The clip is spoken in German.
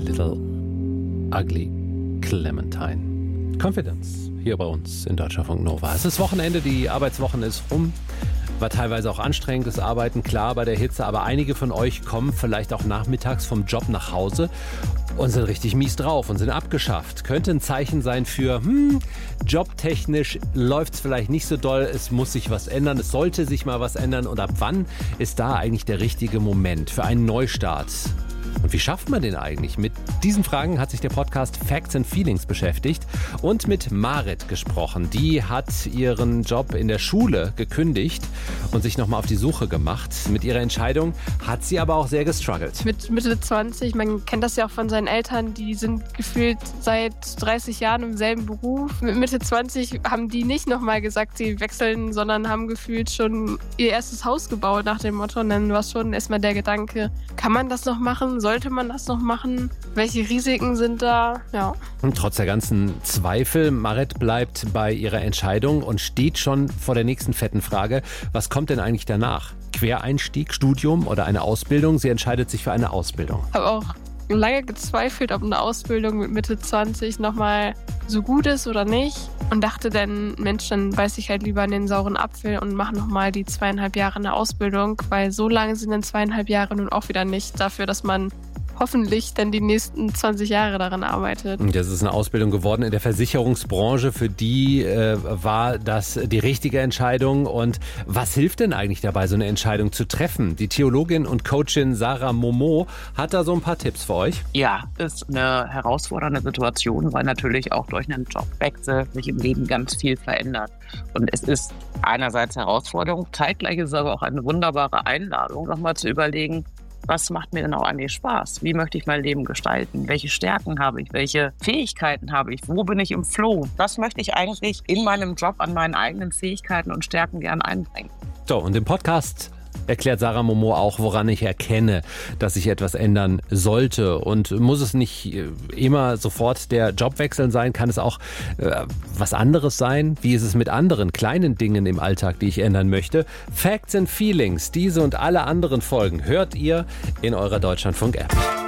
Little Ugly Clementine. Confidence hier bei uns in Deutschlandfunk Nova. Es ist Wochenende, die Arbeitswoche ist rum. War teilweise auch anstrengendes Arbeiten, klar, bei der Hitze. Aber einige von euch kommen vielleicht auch nachmittags vom Job nach Hause und sind richtig mies drauf und sind abgeschafft. Könnte ein Zeichen sein für, jobtechnisch läuft es vielleicht nicht so doll, es muss sich was ändern, es sollte sich mal was ändern. Und ab wann ist da eigentlich der richtige Moment für einen Neustart? Und wie schafft man den eigentlich? Mit diesen Fragen hat sich der Podcast Facts and Feelings beschäftigt und mit Marit gesprochen. Die hat ihren Job in der Schule gekündigt und sich nochmal auf die Suche gemacht. Mit ihrer Entscheidung hat sie aber auch sehr gestruggelt. Mit Mitte 20, man kennt das ja auch von seinen Eltern, die sind gefühlt seit 30 Jahren im selben Beruf. Mit Mitte 20 haben die nicht nochmal gesagt, sie wechseln, sondern haben gefühlt schon ihr erstes Haus gebaut nach dem Motto. Und dann war schon erstmal der Gedanke, kann man das noch machen? Sollte man das noch machen? Welche Risiken sind da? Ja. Und trotz der ganzen Zweifel, Marit bleibt bei ihrer Entscheidung und steht schon vor der nächsten fetten Frage. Was kommt denn eigentlich danach? Quereinstieg, Studium oder eine Ausbildung? Sie entscheidet sich für eine Ausbildung. Ich habe auch lange gezweifelt, ob eine Ausbildung mit Mitte 20 nochmal so gut ist oder nicht. Und dachte dann, Mensch, dann beiß ich halt lieber in den sauren Apfel und mache nochmal die 2,5 Jahre eine Ausbildung, weil so lange sind dann 2,5 Jahre nun auch wieder nicht dafür, dass man hoffentlich dann die nächsten 20 Jahre daran arbeitet. Das ist eine Ausbildung geworden in der Versicherungsbranche. Für die war das die richtige Entscheidung. Und was hilft denn eigentlich dabei, so eine Entscheidung zu treffen? Die Theologin und Coachin Sarah Momo hat da so ein paar Tipps für euch. Ja, ist eine herausfordernde Situation, weil natürlich auch durch einen Jobwechsel sich im Leben ganz viel verändert. Und es ist einerseits Herausforderung, zeitgleich ist es aber auch eine wunderbare Einladung, nochmal zu überlegen, was macht mir denn auch eigentlich Spaß? Wie möchte ich mein Leben gestalten? Welche Stärken habe ich? Welche Fähigkeiten habe ich? Wo bin ich im Flow? Was möchte ich eigentlich in meinem Job an meinen eigenen Fähigkeiten und Stärken gern einbringen? So, und im Podcast erklärt Sarah Momo auch, woran ich erkenne, dass sich etwas ändern sollte. Und muss es nicht immer sofort der Jobwechsel sein? Kann es auch was anderes sein? Wie ist es mit anderen kleinen Dingen im Alltag, die ich ändern möchte? Facts and Feelings, diese und alle anderen Folgen hört ihr in eurer Deutschlandfunk-App.